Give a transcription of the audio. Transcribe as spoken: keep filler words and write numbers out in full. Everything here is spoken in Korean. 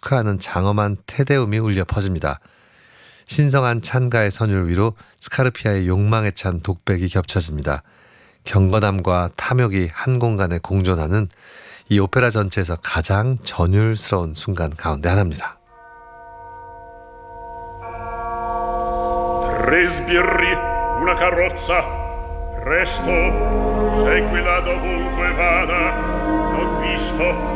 축하하는 장엄한 테데움이 울려 퍼집니다. 신성한 찬가의 선율 위로 스카르피아의 욕망에 찬 독백이 겹쳐집니다. 경건함과 탐욕이 한 공간에 공존하는 이 오페라 전체에서 가장 전율스러운 순간 가운데 하나입니다. Tre sbirri, una carrozza, presto, seguila dovunque vada, non visto